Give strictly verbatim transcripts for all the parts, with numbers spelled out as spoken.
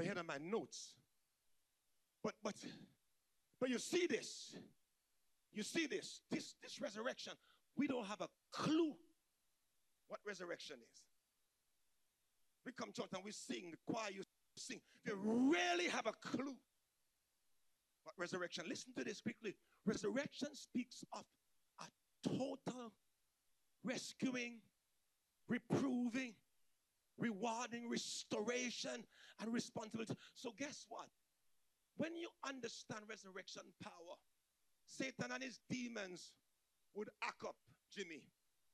ahead of my notes. But but but you see this. You see this. This this resurrection. We don't have a clue what resurrection is. We come to church and we sing, the choir you sing. You really have a clue what resurrection. Listen to this quickly. Resurrection speaks of a total rescuing, reproving, rewarding, restoration, and responsibility. So guess what? When you understand resurrection power, Satan and his demons would act up, Jimmy.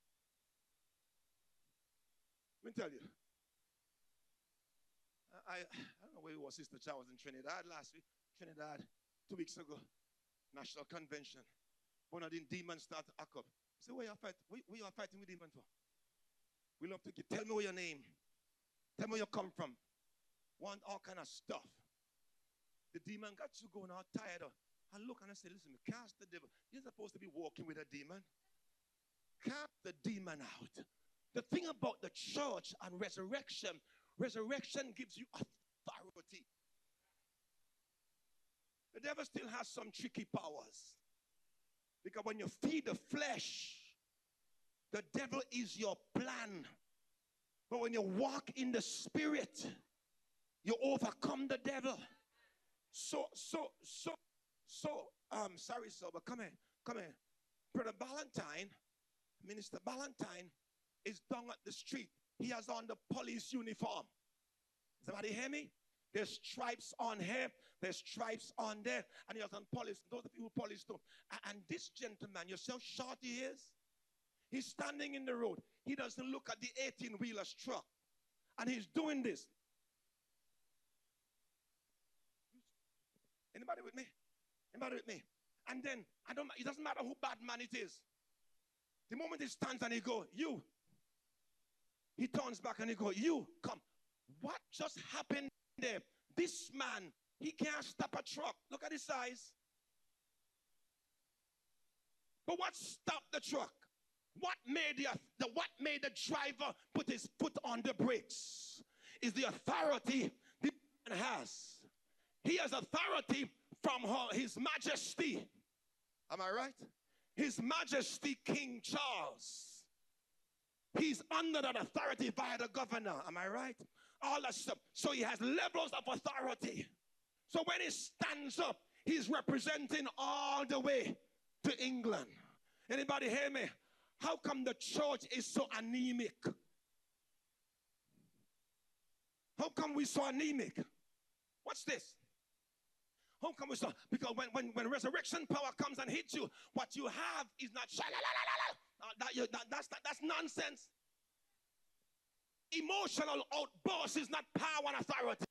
Let me tell you. I, I don't know where you was, Sister Cha was in Trinidad last week. Trinidad, two weeks ago, National Convention. One of the demons started to act up. I said, where you fight? Where, where you are fighting with demons for? We love to get, tell me where your name. Tell me where you come from. Want all kind of stuff. The demon got you going out tired. I look and I say, listen, cast the devil. You're supposed to be walking with a demon. Cast the demon out. The thing about the church and resurrection, resurrection gives you authority. The devil still has some tricky powers. Because when you feed the flesh, the devil is your plan. But when you walk in the spirit, you overcome the devil. So, so, so, so, um, sorry, sir, but come here, come here. Brother Ballantyne, Minister Ballantyne, is down at the street. He has on the police uniform. Somebody hear me? There's stripes on here, there's stripes on there, and he has on police. Those are the people police do. And this gentleman, you see how short he is? He's standing in the road. He doesn't look at the eighteen-wheeler's truck. And he's doing this. Anybody with me? Anybody with me? And then, I don't, it doesn't matter who bad man it is. The moment he stands and he goes, you. He turns back and he goes, you, come. What just happened there? This man, he can't stop a truck. Look at his size. But what stopped the truck? What made the, the what made the driver put his foot on the brakes? Is the authority the man has. He has authority from her, His Majesty. Am I right? His Majesty King Charles. He's under that authority via the governor. Am I right? All that stuff. So he has levels of authority. So when he stands up, he's representing all the way to England. Anybody hear me? How come the church is so anemic? How come we so anemic? What's this? How come we so? Because when, when, when resurrection power comes and hits you, what you have is not uh, that, you, that, that's, that, that's nonsense. Emotional outburst is not power and authority.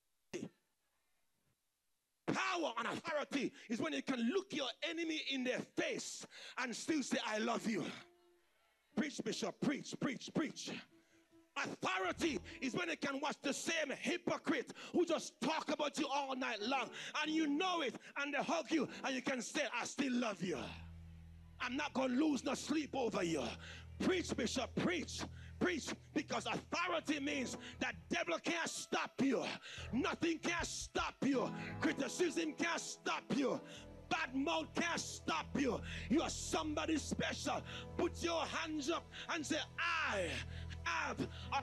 Power and authority is when you can look your enemy in their face and still say, I love you. Preach, Bishop, preach, preach, preach. Authority is when you can watch the same hypocrite who just talk about you all night long and you know it and they hug you and you can say, I still love you. I'm not going to lose no sleep over you. Preach, Bishop, preach, preach. Because authority means that devil can't stop you. Nothing can stop you. Criticism can't stop you. Bad mouth can't stop you. You are somebody special. Put your hands up and say, I have a...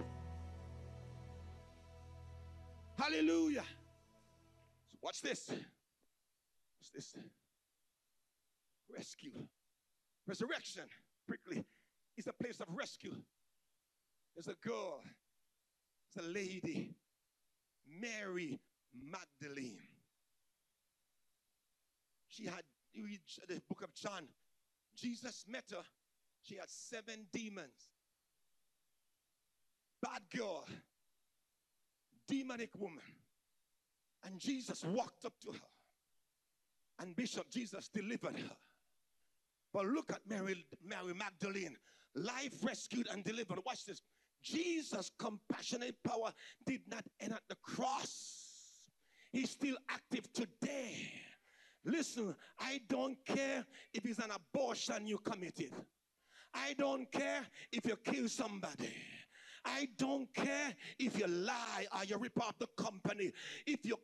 Hallelujah. So watch this. What's this? Rescue. Resurrection, quickly, is a place of rescue. There's a girl, there's a lady, Mary Magdalene. She had, you read the book of John, Jesus met her. She had seven demons. Bad girl, demonic woman. And Jesus walked up to her. And Bishop, Jesus delivered her. But look at Mary, Mary Magdalene, life rescued and delivered. Watch this. Jesus' compassionate power did not end at the cross. He's still active today. Listen, I don't care if it's an abortion you committed. I don't care if you kill somebody. I don't care if you lie or you rip off the company. If you